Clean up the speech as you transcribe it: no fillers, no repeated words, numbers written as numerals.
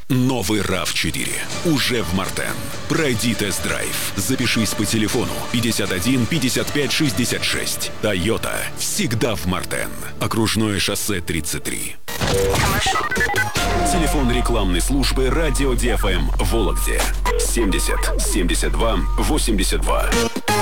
Новый RAV4 уже в Мартен. Пройди тест-драйв. Запишись по телефону 51 55 66. Toyota всегда в Мартен. Окружное шоссе 33. Телефон рекламной службы «Радио ДФМ» Вологде 70 72 82.